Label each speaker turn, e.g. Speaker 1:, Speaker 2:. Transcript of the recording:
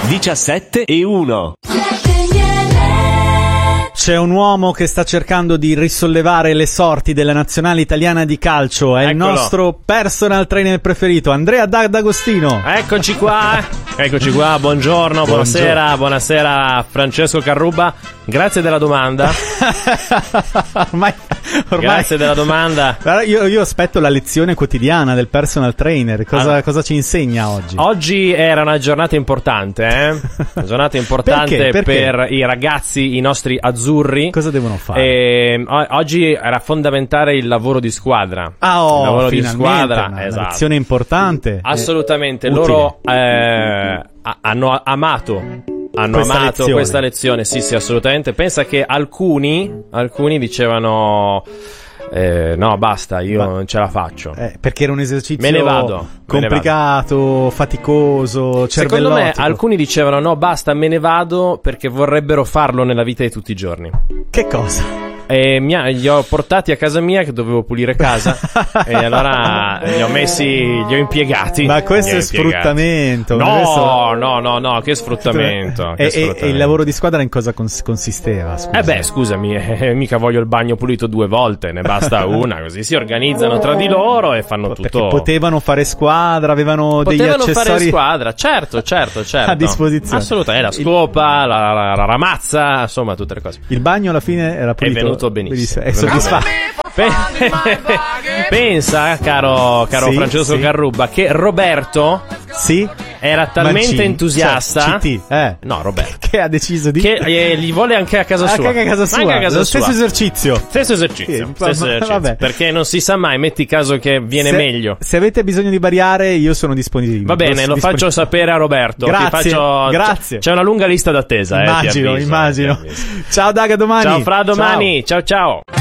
Speaker 1: 17:01.
Speaker 2: C'è un uomo che sta cercando di risollevare le sorti della nazionale italiana di calcio. È il nostro personal trainer preferito, Andrea D'Agostino.
Speaker 3: Eccoci qua, buongiorno, buonasera Francesco Carrubba. Grazie della domanda.
Speaker 2: ormai
Speaker 3: Grazie della domanda.
Speaker 2: Io aspetto la lezione quotidiana del personal trainer. Cosa ci insegna oggi?
Speaker 3: Oggi era una giornata importante, Una giornata importante
Speaker 2: Perché?
Speaker 3: per i ragazzi, i nostri azzurri.
Speaker 2: Cosa devono fare?
Speaker 3: Oggi era fondamentale il lavoro di squadra.
Speaker 2: Il lavoro
Speaker 3: di squadra,
Speaker 2: una
Speaker 3: esatto.
Speaker 2: lezione importante.
Speaker 3: Assolutamente.
Speaker 2: Utile.
Speaker 3: Loro hanno amato questa lezione. Sì, assolutamente. Pensa che alcuni dicevano no, basta, io non ce la faccio.
Speaker 2: Perché era un esercizio
Speaker 3: me ne vado.
Speaker 2: Faticoso, cervellotico.
Speaker 3: Secondo me alcuni dicevano no, basta, me ne vado, perché vorrebbero farlo nella vita di tutti i giorni.
Speaker 2: Che cosa?
Speaker 3: E li ho portati a casa mia, che dovevo pulire casa, e allora li ho impiegati.
Speaker 2: Ma questo è sfruttamento.
Speaker 3: No, che sfruttamento.
Speaker 2: E il lavoro di squadra in cosa consisteva? Scusa.
Speaker 3: Scusami, mica voglio il bagno pulito 2 volte, ne basta una, così si organizzano tra di loro e fanno tutto.
Speaker 2: Perché potevano fare squadra, avevano degli accessori.
Speaker 3: Fare squadra, certo.
Speaker 2: A disposizione.
Speaker 3: Assolutamente, la scopa, la ramazza, insomma, tutte le cose.
Speaker 2: Il bagno alla fine era pulito.
Speaker 3: È venuto benissimo.
Speaker 2: È soddisfatto.
Speaker 3: Pensa, caro
Speaker 2: Sì,
Speaker 3: Francesco Carrubba, che Roberto era talmente entusiasta.
Speaker 2: No,
Speaker 3: Roberto.
Speaker 2: Che ha deciso di
Speaker 3: che gli vuole anche a casa sua.
Speaker 2: Anche a casa sua. Lo stesso esercizio. Vabbè.
Speaker 3: Perché non si sa mai, metti caso che viene meglio.
Speaker 2: Se avete bisogno di variare, io sono disponibile.
Speaker 3: Va bene, lo faccio sapere a Roberto.
Speaker 2: Grazie.
Speaker 3: C'è una lunga lista d'attesa.
Speaker 2: Immagino. Ciao Daga, domani.
Speaker 3: Ciao Fra, domani. Ciao.